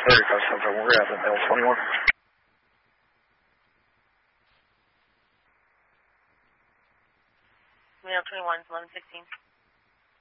3577, we're at the Mail 21. Mail 21 is 1116.